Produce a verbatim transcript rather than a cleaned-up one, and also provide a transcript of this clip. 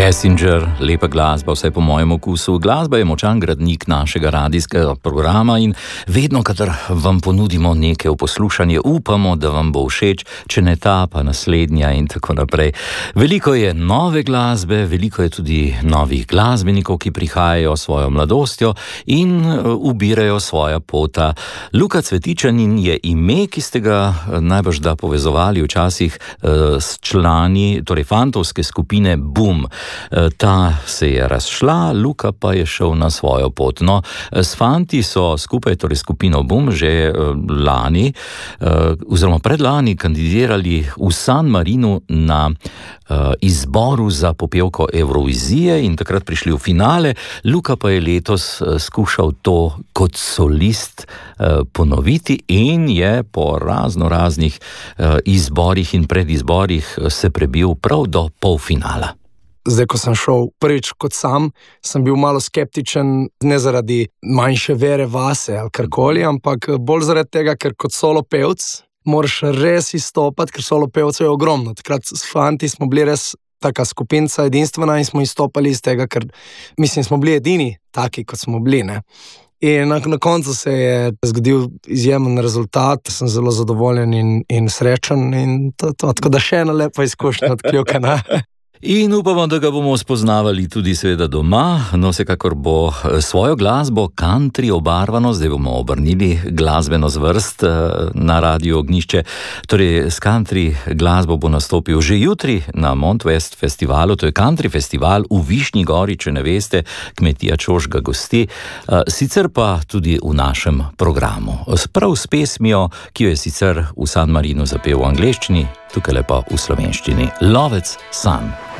Passenger, lepa glasba, vse po mojem okusu. Glasba je močan gradnik našega radijskega programa in vedno, kadar vam ponudimo nekaj v poslušanje, upamo, da vam bo všeč, če ne ta, pa naslednja in tako naprej. Veliko je nove glasbe, veliko je tudi novih glasbenikov, ki prihajajo s svojo mladostjo in ubirajo svoja pota. Luka Cvetičanin je ime, ki ste ga najbrž da povezovali včasih s člani, torej fantovske skupine Boom. Ta se je razšla, Luka pa je šel na svojo pot. No, s fanti so skupaj, torej skupino Boom, že lani, oziroma predlani kandidirali v San Marinu na izboru za popevko Evrovizije in takrat prišli v finale. Luka pa je letos skušal to kot solist ponoviti in je po razno raznih izborih in predizborih se prebil prav do polfinala. Zdaj, ko sem šel prvič kot sam, sem bil malo skeptičen, ne zaradi manjše vere vase ali karkoli, ampak bolj zaradi tega, ker kot solo pevc moraš res izstopati, ker solo pevcev je ogromno. Takrat s fanti smo bili res taka skupinca edinstvena in smo izstopali iz tega, ker mislim, smo bili edini taki, kot smo bili, ne. In na, na koncu se je zgodil izjemen rezultat, sem zelo zadovoljen in, in srečen in to, to, tako da še ena lepa izkušnja od kljuka, ne. In upamo, da ga bomo spoznavali tudi seveda doma, no vsekakor bo svojo glasbo country obarvano, zdaj bomo obrnili glasbeno zvrst na Radio Ognjišče, torej s country glasbo bo nastopil že jutri na Mont West festivalu, to je country festival v Višnji Gori, če ne veste, Kmetija Čož ga gosti, sicer pa tudi v našem programu. Prav s pesmijo, ki jo je sicer v San Marinu zapel v angleščini, tukaj pa v slovenščini. Lovec san.